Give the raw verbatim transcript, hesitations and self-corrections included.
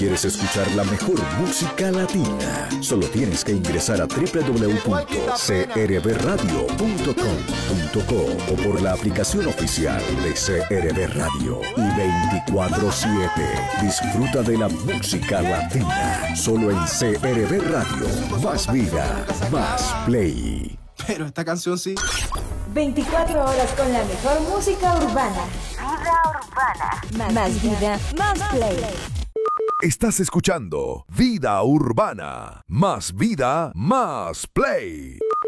¿Quieres escuchar la mejor música latina? Solo tienes que ingresar a doble u doble u doble u punto c r b radio punto com punto co o por la aplicación oficial de C R B Radio. Y veinticuatro siete disfruta de la música latina. Solo en C R B Radio. Más vida, más play. Pero esta canción sí. veinticuatro horas con la mejor música urbana. Vida urbana. Más, más vida, más play. Estás escuchando Vida Urbana. Más vida, más play.